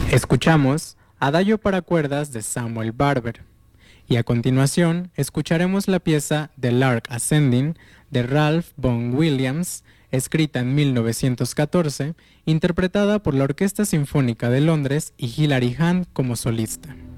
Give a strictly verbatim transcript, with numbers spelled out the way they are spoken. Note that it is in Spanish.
Escuchamos Adagio para cuerdas de Samuel Barber y a continuación escucharemos la pieza The Lark Ascending de Ralph Vaughan Williams, escrita en mil novecientos catorce, interpretada por la Orquesta Sinfónica de Londres y Hilary Hahn como solista.